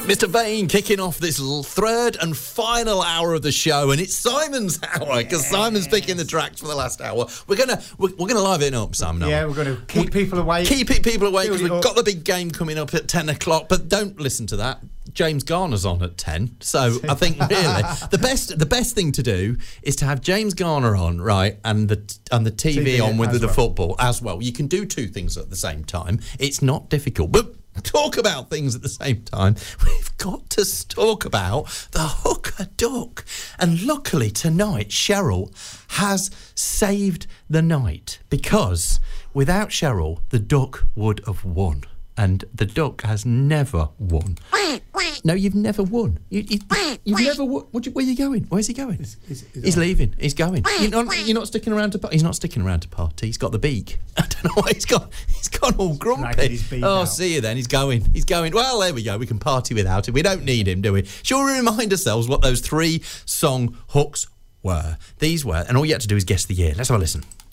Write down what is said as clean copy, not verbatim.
Mr. Vane kicking off this third and final hour of the show, and it's Simon's hour because Simon's picking the tracks for the last hour. We're gonna liven it up, Simon. Yeah, we're gonna keep people awake. Keep people awake because we've got the big game coming up at 10 o'clock. But don't listen to that. James Garner's on at 10, so I think really the best thing to do is to have James Garner on, right, and the TV on with the football as well. You can do two things at the same time. It's not difficult, but talk about things at the same time. We've got to talk about the hooker duck, and luckily tonight Cheryl has saved the night because without Cheryl the duck would have won. And the duck has never won. No, you've never won. You've never won. Where are you going? Where's he going? He's leaving. He's going. You're not sticking around to. He's not sticking around to party. He's got the beak. I don't know why he's gone all grumpy. See you then. He's going. Well, there we go. We can party without him. We don't need him, do we? Shall we remind ourselves what those 3 song hooks were? These were, and all you had to do is guess the year. Let's have a listen.